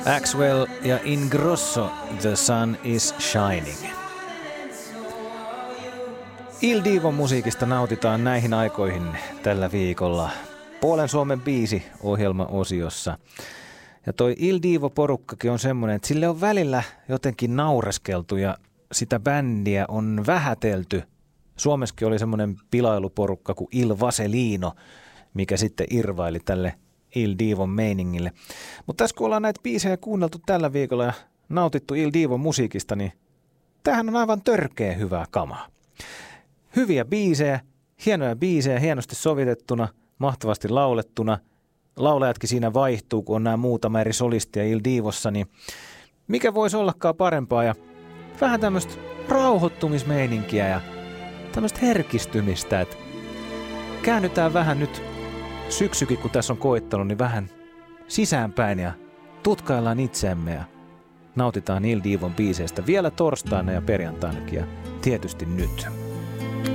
Axwell ja Ingrosso, The Sun is Shining. Il Divo musiikista nautitaan näihin aikoihin tällä viikolla Puolen Suomen biisi -ohjelma-osiossa. Ja toi Il Divo-porukkakin on semmoinen, että sille on välillä jotenkin naureskeltu ja sitä bändiä on vähätelty. Suomessakin oli semmoinen pilailuporukka kuin Il Vaselino, mikä sitten irvaili tälle Il Divon meiningille. Mutta tässä kun ollaan näitä biisejä kuunneltu tällä viikolla ja nautittu Il Divon musiikista, niin tämähän on aivan törkeä hyvää kamaa. Hyviä biisejä, hienoja biisejä, hienosti sovitettuna, mahtavasti laulettuna. Laulajatkin siinä vaihtuu, kun on nämä muutama eri solistia Il Divossa, niin mikä voisi ollakaan parempaa ja vähän tämmöistä rauhoittumismeininkiä ja tämmöistä herkistymistä, että käännytään vähän nyt syksykin, kun tässä on koittanut, niin vähän sisäänpäin ja tutkaillaan itseämme ja nautitaan Il Divon biiseistä vielä torstaina ja perjantainakin ja tietysti nyt.